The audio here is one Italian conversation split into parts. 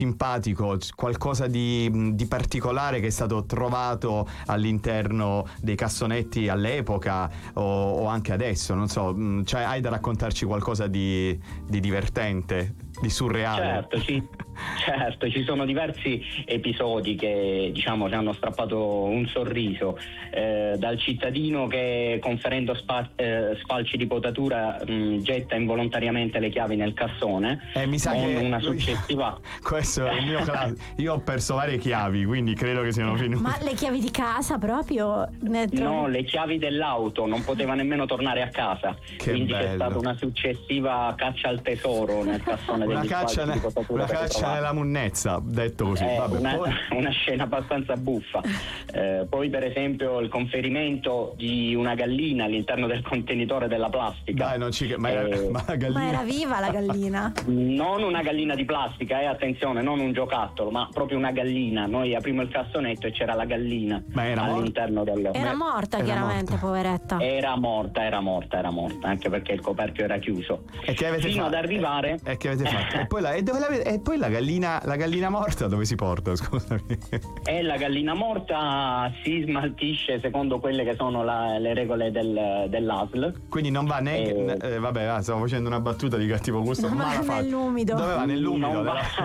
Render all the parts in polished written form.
simpatico, qualcosa di particolare che è stato trovato all'interno dei cassonetti all'epoca o anche adesso, non so, cioè hai da raccontarci qualcosa di divertente, di surreale? Certo, ci sono diversi episodi che diciamo ci hanno strappato un sorriso, dal cittadino che conferendo sfalci di potatura getta involontariamente le chiavi nel cassone, mi sa che una successiva questo è il mio io ho perso varie chiavi, quindi credo che siano finute. Ma le chiavi di casa proprio? No, le chiavi dell'auto, non poteva nemmeno tornare a casa, quindi bello. c'è stata una successiva caccia al tesoro nel cassone degli sfalci di potatura. Una caccia nella munnezza, detto così. Una scena abbastanza buffa. Poi per esempio il conferimento di una gallina all'interno del contenitore della plastica. Dai, ma la gallina... Ma era viva la gallina? Non una gallina di plastica, attenzione, non un giocattolo, ma proprio una gallina. Noi aprimo il cassonetto e c'era la gallina all'interno del... Era morta, chiaramente, poveretta. Era morta, anche perché il coperchio era chiuso. E che avete fino fatto? ad arrivare... E che avete fatto? E poi la gallina morta dove si porta, scusami? E la gallina morta si smaltisce secondo quelle che sono le regole dell'ASL. Quindi non va né stavo facendo una battuta di cattivo gusto. Non va nell'umido. Dove va? Nell'umido?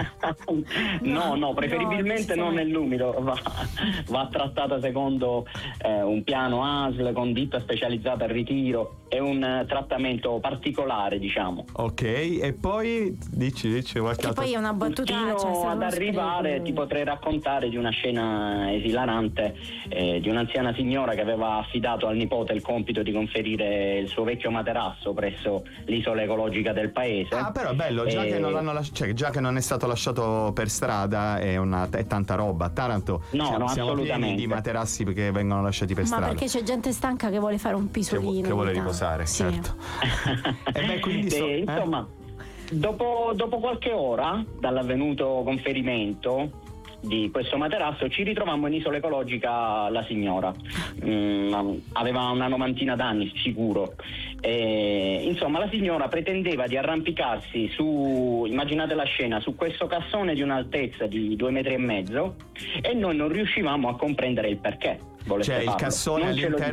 No, preferibilmente non nell'umido. Va trattata secondo un piano ASL con ditta specializzata al ritiro. È un trattamento particolare, diciamo. Ok, e poi dici qualche altro. Poi è una battuta. Fino ad arrivare ti potrei raccontare di una scena esilarante di un'anziana signora che aveva affidato al nipote il compito di conferire il suo vecchio materasso presso l'isola ecologica del paese. Però è bello, già che non l'hanno già che non è stato lasciato per strada è tanta roba. A Taranto siamo pieni di materassi che vengono lasciati per strada. Ma perché c'è gente stanca che vuole fare un pisolino, che vuole riposare, sì. Certo. Quindi insomma, dopo qualche ora dall'avvenuto conferimento di questo materasso ci ritrovammo in isola ecologica la signora. Aveva una novantina d'anni sicuro. Insomma, la signora pretendeva di arrampicarsi immaginate la scena, su questo cassone di un'altezza di 2,5 metri e noi non riuscivamo a comprendere il perché. Cioè il cassone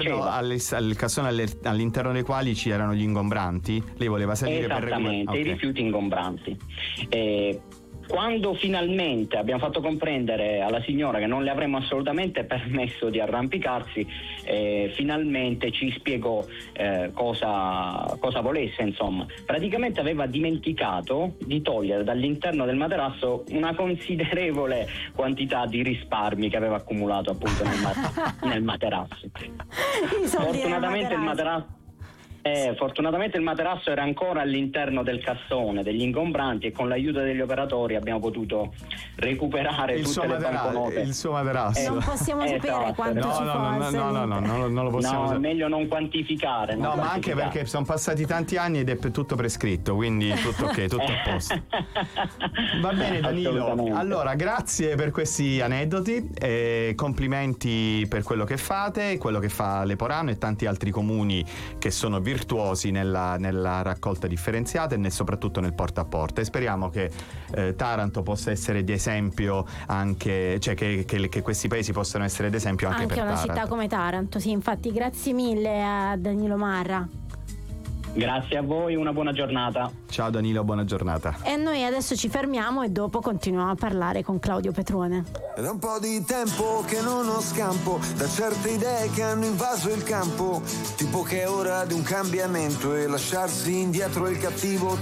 all'interno dei quali ci erano gli ingombranti. Lei voleva salire per recuperare i rifiuti ingombranti. Quando finalmente abbiamo fatto comprendere alla signora che non le avremmo assolutamente permesso di arrampicarsi, finalmente ci spiegò cosa volesse. Insomma, praticamente aveva dimenticato di togliere dall'interno del materasso una considerevole quantità di risparmi che aveva accumulato appunto nel materasso. Fortunatamente il materasso era ancora all'interno del cassone degli ingombranti e con l'aiuto degli operatori abbiamo potuto recuperare tutte le banconote. Il suo materasso. Non possiamo sapere quanto ci fosse. No, non lo possiamo sapere. È meglio non quantificare. Ma anche perché sono passati tanti anni ed è tutto prescritto, quindi tutto ok, tutto a posto. Va bene Danilo, allora grazie per questi aneddoti e complimenti per quello che fate, quello che fa Leporano e tanti altri comuni che sono virtuosi nella raccolta differenziata e soprattutto nel porta a porta, e speriamo che Taranto possa essere di esempio anche, cioè che questi paesi possano essere d'esempio anche per una Taranto. Città come Taranto. Sì, infatti grazie mille a Danilo Marra. Grazie a voi, una buona giornata. Ciao Danilo, buona giornata. E noi adesso ci fermiamo e dopo continuiamo a parlare con Claudio Petrone. È da un po' di tempo che non ho scampo da certe idee che hanno invaso il campo, tipo che è ora di un cambiamento e lasciarsi indietro il cattivo